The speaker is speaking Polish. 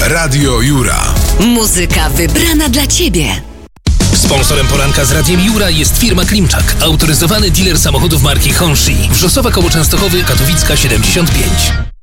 Radio Jura. Muzyka wybrana dla Ciebie. Sponsorem poranka z Radiem Jura jest firma Klimczak, autoryzowany dealer samochodów marki Honshi. Wrzosowa koło Częstochowy, Katowicka 75.